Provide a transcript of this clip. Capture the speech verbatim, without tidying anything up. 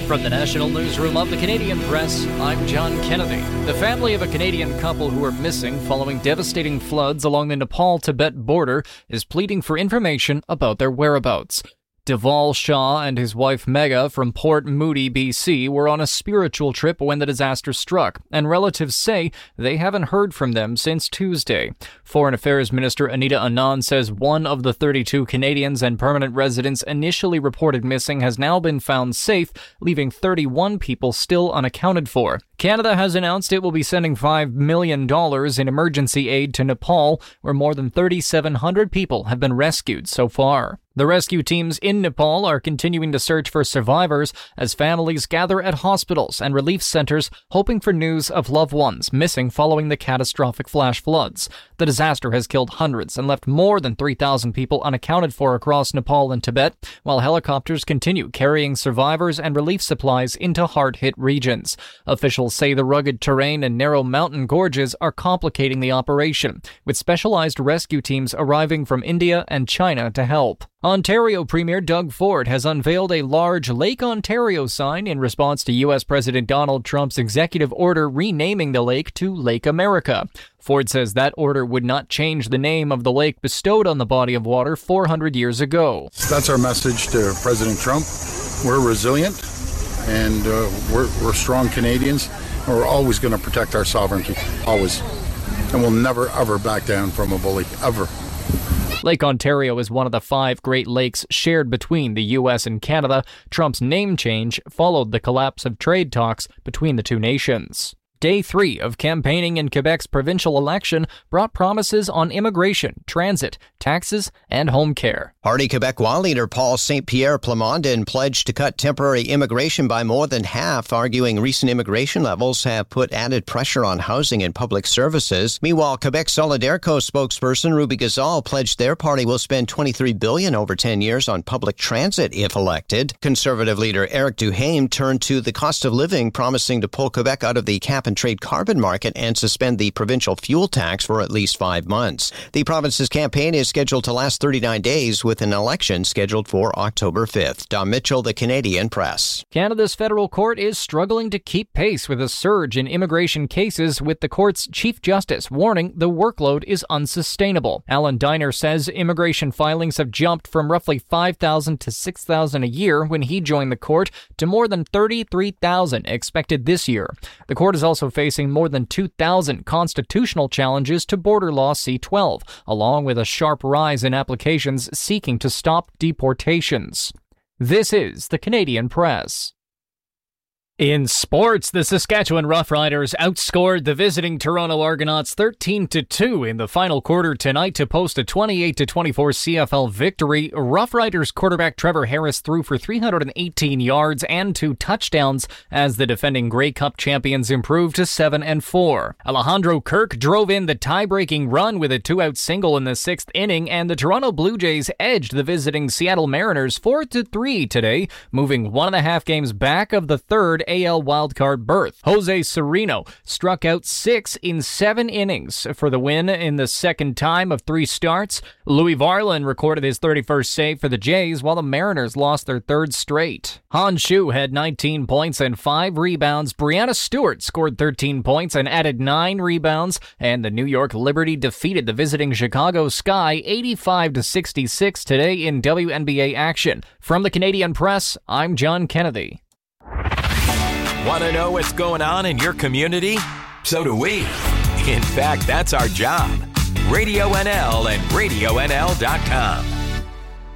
From the National Newsroom of the Canadian Press, I'm John Kennedy. The family of a Canadian couple who are missing following devastating floods along the Nepal-Tibet border is pleading for information about their whereabouts. Deval Shah and his wife Megha from Port Moody, B C were on a spiritual trip when the disaster struck, and relatives say they haven't heard from them since Tuesday. Foreign Affairs Minister Anita Anand says one of the thirty-two Canadians and permanent residents initially reported missing has now been found safe, leaving thirty-one people still unaccounted for. Canada has announced it will be sending five million dollars in emergency aid to Nepal, where more than three thousand seven hundred people have been rescued so far. The rescue teams in Nepal are continuing to search for survivors as families gather at hospitals and relief centers hoping for news of loved ones missing following the catastrophic flash floods. The disaster has killed hundreds and left more than three thousand people unaccounted for across Nepal and Tibet, while helicopters continue carrying survivors and relief supplies into hard-hit regions. Officials say the rugged terrain and narrow mountain gorges are complicating the operation, with specialized rescue teams arriving from India and China to help. Ontario Premier Doug Ford has unveiled a large Lake Ontario sign in response to U S President Donald Trump's executive order renaming the lake to Lake America. Ford says that order would not change the name of the lake bestowed on the body of water four hundred years ago. That's our message to President Trump. We're resilient and uh, we're, we're strong Canadians, and we're always going to protect our sovereignty, always. And we'll never, ever back down from a bully, ever. Lake Ontario is one of the five Great Lakes shared between the U S and Canada. Trump's name change followed the collapse of trade talks between the two nations. Day three of campaigning in Quebec's provincial election brought promises on immigration, transit, taxes, and home care. Parti Québécois leader Paul Saint-Pierre Plamondon pledged to cut temporary immigration by more than half, arguing recent immigration levels have put added pressure on housing and public services. Meanwhile, Quebec Solidarco spokesperson Ruby Gazal pledged their party will spend twenty-three billion dollars over ten years on public transit if elected. Conservative leader Eric Duhaime turned to the cost of living, promising to pull Quebec out of the cap and trade carbon market and suspend the provincial fuel tax for at least five months. The province's campaign is scheduled to last thirty-nine days, with an election scheduled for October fifth. Don Mitchell, The Canadian Press. Canada's federal court is struggling to keep pace with a surge in immigration cases, with the court's Chief Justice warning the workload is unsustainable. Alan Diner says immigration filings have jumped from roughly five thousand to six thousand a year when he joined the court to more than thirty-three thousand expected this year. The court is also facing more than two thousand constitutional challenges to Border Law C twelve, along with a sharp rise in applications seeking to stop deportations. This is the Canadian Press. In sports, the Saskatchewan Roughriders outscored the visiting Toronto Argonauts thirteen to two in the final quarter tonight to post a twenty-eight to twenty-four C F L victory. Roughriders quarterback Trevor Harris threw for three hundred eighteen yards and two touchdowns as the defending Grey Cup champions improved to seven and four. Alejandro Kirk drove in the tie-breaking run with a two-out single in the sixth inning, and the Toronto Blue Jays edged the visiting Seattle Mariners four to three today, moving one and a half games back of the third A L wildcard berth. Jose Sereno struck out six in seven innings for the win in the second time of three starts. Louis Varland recorded his thirty-first save for the Jays, while the Mariners lost their third straight. Han Shu had nineteen points and five rebounds. Brianna Stewart scored thirteen points and added nine rebounds, and the New York Liberty defeated the visiting Chicago Sky eighty-five to sixty-six today in W N B A action. From the Canadian Press, I'm John Kennedy. Want to know what's going on in your community? So do we. In fact, that's our job. Radio N L and radio N L dot com.